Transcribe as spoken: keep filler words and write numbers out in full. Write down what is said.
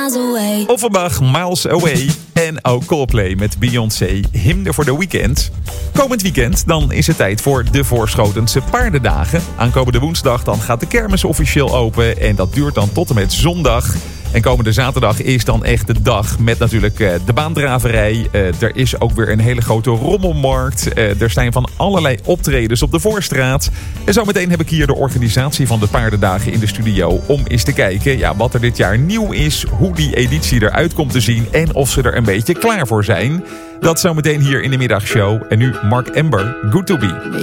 miles away. Of vandaag Miles Away en ook Coldplay met Beyoncé, Hymne voor de Weekend. Komend weekend dan is het tijd voor de Voorschotense Paardendagen. Aankomende woensdag dan gaat de kermis officieel open en dat duurt dan tot en met zondag. En komende zaterdag is dan echt de dag met natuurlijk uh, de baandraverij. Uh, er is ook weer een hele grote rommelmarkt. Uh, er zijn van allerlei optredens op de Voorstraat. En zometeen heb ik hier de organisatie van de Paardendagen in de studio om eens te kijken ja, wat er dit jaar nieuw is, hoe die editie eruit komt te zien en of ze er een beetje klaar voor zijn. Dat zometeen hier in de middagshow. En nu Mark Amber, Good to Be.